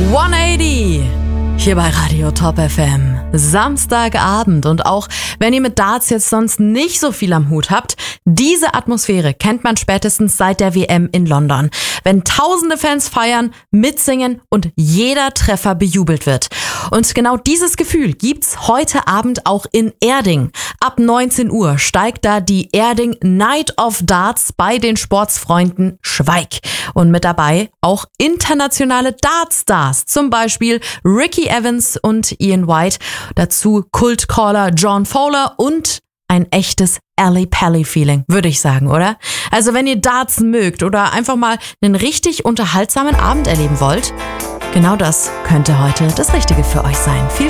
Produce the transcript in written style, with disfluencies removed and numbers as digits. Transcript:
180 hier bei Radio Top FM. Samstagabend, und auch wenn ihr mit Darts jetzt sonst nicht so viel am Hut habt, diese Atmosphäre kennt man spätestens seit der WM in London. Wenn tausende Fans feiern, mitsingen und jeder Treffer bejubelt wird. Und genau dieses Gefühl gibt's heute Abend auch in Erding. Ab 19 Uhr steigt da die Erding Night of Darts bei den Sportsfreunden Schweig. Und mit dabei auch internationale Dartstars, zum Beispiel Ricky Evans und Ian White. Dazu Kultcaller John Fowler und ein echtes Ali Pally-Feeling, würde ich sagen, oder? Also wenn ihr Darts mögt oder einfach mal einen richtig unterhaltsamen Abend erleben wollt, genau das könnte heute das Richtige für euch sein. Viel